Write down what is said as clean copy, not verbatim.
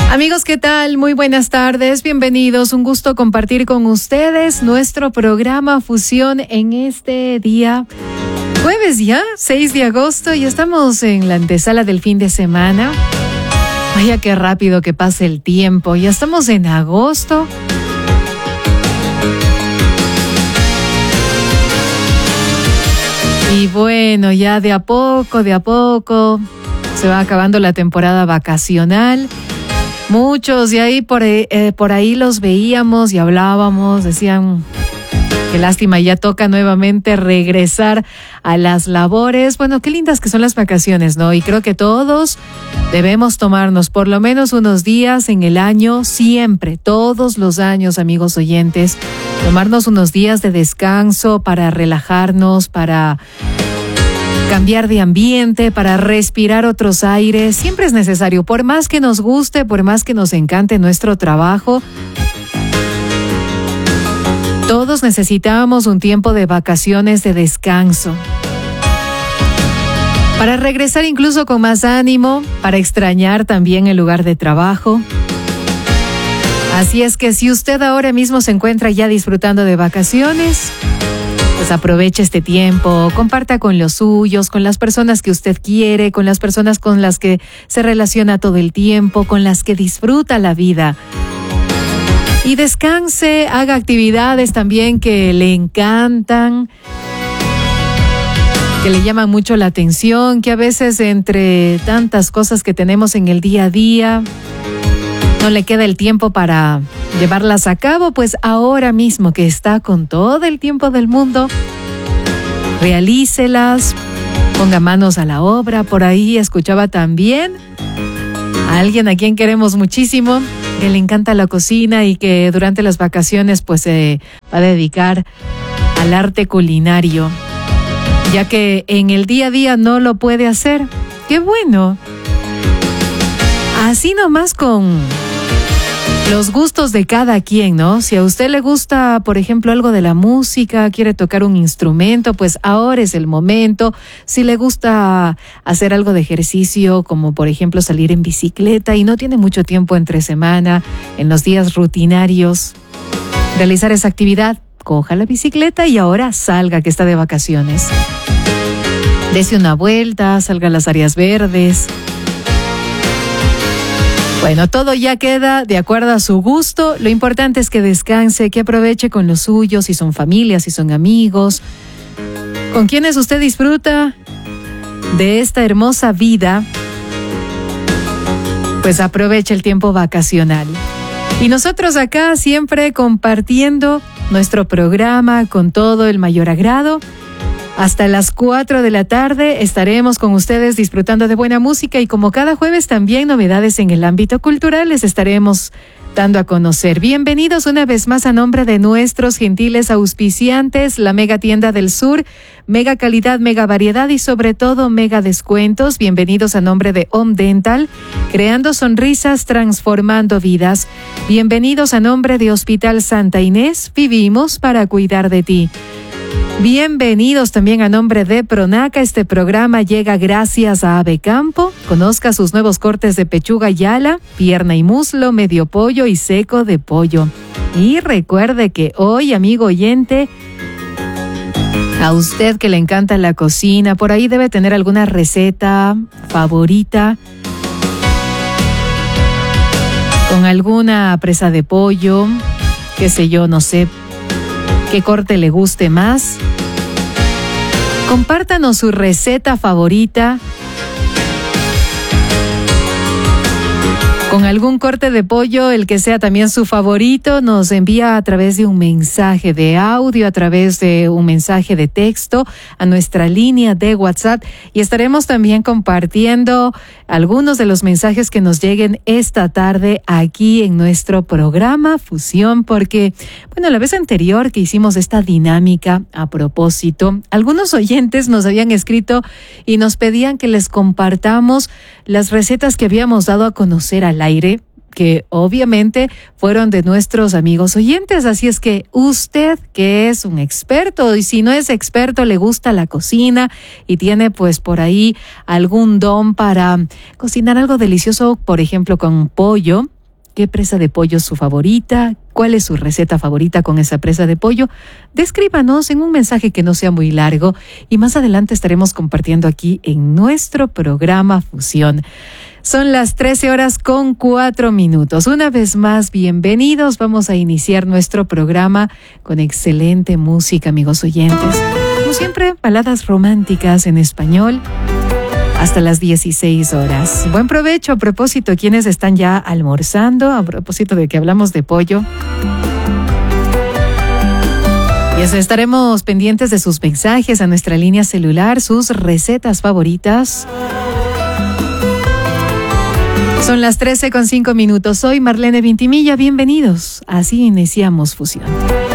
Amigos, ¿qué tal? Muy buenas tardes, bienvenidos. Un gusto compartir con ustedes nuestro programa Fusión en este día. Jueves ya, 6 de agosto, y estamos en la antesala del fin de semana. Vaya qué rápido que pasa el tiempo, ya estamos en agosto. Y bueno, ya de a poco se va acabando la temporada vacacional. Muchos de ahí por ahí los veíamos y hablábamos, decían qué lástima, ya toca nuevamente regresar a las labores. Bueno, qué lindas que son las vacaciones, ¿no? Y creo que todos debemos tomarnos por lo menos unos días en el año, siempre, todos los años, amigos oyentes, tomarnos unos días de descanso para relajarnos, para cambiar de ambiente, para respirar otros aires. Siempre es necesario, por más que nos guste, por más que nos encante nuestro trabajo, todos necesitamos un tiempo de vacaciones, de descanso, para regresar incluso con más ánimo, para extrañar también el lugar de trabajo. Así es que si usted ahora mismo se encuentra ya disfrutando de vacaciones, pues aproveche este tiempo, comparta con los suyos, con las personas que usted quiere, con las personas con las que se relaciona todo el tiempo, con las que disfruta la vida. Y descanse, haga actividades también que le encantan, que le llaman mucho la atención, que a veces entre tantas cosas que tenemos en el día a día, no le queda el tiempo para llevarlas a cabo. Pues ahora mismo que está con todo el tiempo del mundo, realícelas, ponga manos a la obra. Por ahí escuchaba también a alguien a quien queremos muchísimo, que le encanta la cocina y que durante las vacaciones pues se va a dedicar al arte culinario, ya que en el día a día no lo puede hacer. ¡Qué bueno! Así nomás con los gustos de cada quien, ¿no? Si a usted le gusta, por ejemplo, algo de la música, quiere tocar un instrumento, pues ahora es el momento. Si le gusta hacer algo de ejercicio, como por ejemplo salir en bicicleta y no tiene mucho tiempo entre semana, en los días rutinarios, realizar esa actividad, coja la bicicleta y ahora salga, que está de vacaciones. Dese una vuelta, salga a las áreas verdes. Bueno, todo ya queda de acuerdo a su gusto. Lo importante es que descanse, que aproveche con los suyos, si son familias, si son amigos, con quienes usted disfruta de esta hermosa vida. Pues aproveche el tiempo vacacional. Y nosotros acá siempre compartiendo nuestro programa con todo el mayor agrado. Hasta las 4 de la tarde estaremos con ustedes disfrutando de buena música y como cada jueves también novedades en el ámbito cultural les estaremos dando a conocer. Bienvenidos una vez más a nombre de nuestros gentiles auspiciantes, la Mega Tienda del Sur, mega calidad, mega variedad y sobre todo mega descuentos. Bienvenidos a nombre de Home Dental, creando sonrisas, transformando vidas. Bienvenidos a nombre de Hospital Santa Inés, vivimos para cuidar de ti. Bienvenidos también a nombre de Pronaca. Este programa llega gracias a Ave Campo. Conozca sus nuevos cortes de pechuga y ala, pierna y muslo, medio pollo y seco de pollo. Y recuerde que hoy, amigo oyente, a usted que le encanta la cocina, por ahí debe tener alguna receta favorita con alguna presa de pollo, qué sé yo, no sé qué corte le guste más. Compártanos su receta favorita con algún corte de pollo, el que sea también su favorito. Nos envía a través de un mensaje de audio, a través de un mensaje de texto a nuestra línea de WhatsApp y estaremos también compartiendo algunos de los mensajes que nos lleguen esta tarde aquí en nuestro programa Fusión, porque, bueno, la vez anterior que hicimos esta dinámica a propósito, algunos oyentes nos habían escrito y nos pedían que les compartamos las recetas que habíamos dado a conocer al aire, que obviamente fueron de nuestros amigos oyentes. Así es que usted, que es un experto, y si no es experto, le gusta la cocina y tiene pues por ahí algún don para cocinar algo delicioso, por ejemplo con pollo, qué presa de pollo es su favorita, cuál es su receta favorita con esa presa de pollo. Descríbanos en un mensaje que no sea muy largo y más adelante estaremos compartiendo aquí en nuestro programa Fusión. Son las 13:04. Una vez más, bienvenidos. Vamos a iniciar nuestro programa con excelente música, amigos oyentes. Como siempre, baladas románticas en español hasta las 16 horas. Buen provecho a propósito, quienes están ya almorzando, a propósito de que hablamos de pollo. Y estaremos pendientes de sus mensajes a nuestra línea celular, sus recetas favoritas. Son las 13:05. Soy Marlene Vintimilla. Bienvenidos. Así iniciamos Fusión.